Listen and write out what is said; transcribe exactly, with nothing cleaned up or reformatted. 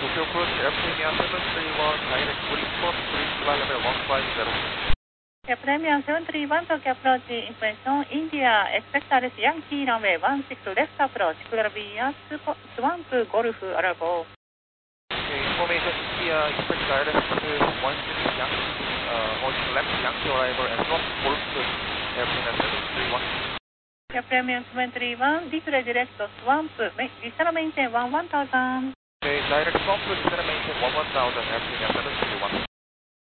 Tokyo approach, Air Premia seven three one, direct brief course, brief flight level one five zero. Air Premia seven three one, Tokyo approach, information, India, expect R S Yankee, runway one six, left approach, clear via Swamp Golf, arrival. Okay, information, India, expect R S one six, Yankee, uh, on left, Yankee arrival, and Swamp Golf, Air Premia seven three one. Air Premia seven three one, declare direct Swamp, descent maintain one one thousand. Okay, direct Swamp, descent maintain one one thousand, Air Premia seven three one.